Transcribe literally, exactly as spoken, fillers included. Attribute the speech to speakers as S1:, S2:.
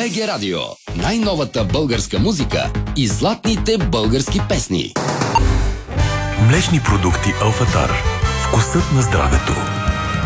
S1: би джи Радио. Най-новата българска музика и златните български песни.
S2: Млечни продукти Алфатар. Вкусът на здравето.